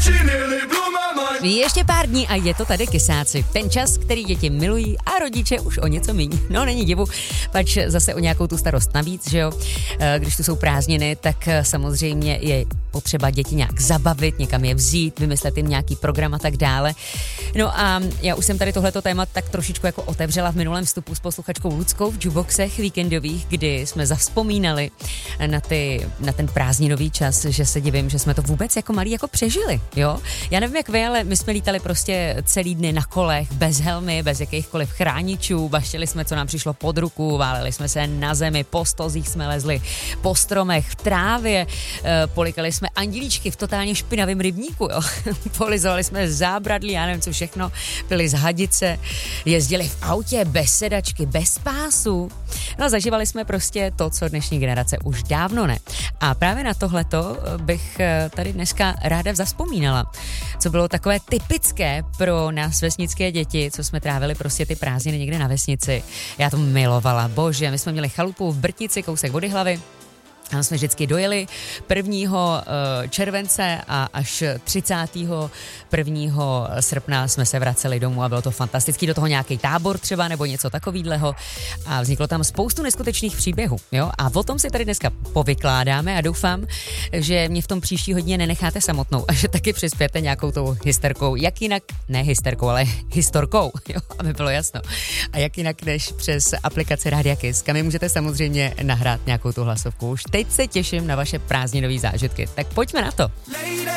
Ještě pár dní a je to tady Kysáci. Ten čas, který děti milují a rodiče už o něco míň. No, není divu, pač zase o nějakou tu starost navíc, že jo. Když tu jsou prázdniny, tak samozřejmě je potřeba děti nějak zabavit, někam je vzít, vymyslet jim nějaký program a tak dále. No a já už jsem tady tohleto téma tak trošičku jako otevřela v minulém vstupu s posluchačkou Luckou v jukeboxech víkendových, kdy jsme zavzpomínali na ten prázdninový čas, že se divím, že jsme to vůbec jako malí jako přežili, jo. Já nevím jak vy, ale my jsme lítali prostě celý dny na kolech, bez helmy, bez jakýchkoliv chráničů, baštili jsme, co nám přišlo pod ruku, váleli jsme se na zemi, po stozích jsme lezli, po stromech, v trávě, polikali jsme andělíčky v totálně špinavém rybníku, jo. Polizovali jsme zábradlí, já nevím co všechno, pili z hadice, jezdili v autě bez sedačky, bez pásu. No zažívali jsme prostě to, co dnešní generace už dávno ne. A právě na tohleto bych tady dneska ráda zavzpomínala, co bylo takové typické pro nás vesnické děti, co jsme trávili prostě ty prázdniny někde na vesnici. Já to milovala, bože, my jsme měli chalupu v Brtici, kousek od Jihlavy. Tam jsme vždycky dojeli 1. července a až 31. srpna jsme se vraceli domů a bylo to fantastický. Do toho nějaký tábor třeba nebo něco takového a vzniklo tam spoustu neskutečných příběhů. Jo? A o tom si tady dneska povykládáme a doufám, že mě v tom příští hodině nenecháte samotnou a že taky přispějete nějakou tou hysterkou. Jak jinak, ne hysterkou, ale historkou, jo? Aby bylo jasno. A jak jinak než přes aplikaci Rádia Kiss, kam můžete samozřejmě nahrát nějakou tu hlasovku. Už teď se těším na vaše prázdninové zážitky. Tak pojďme na to.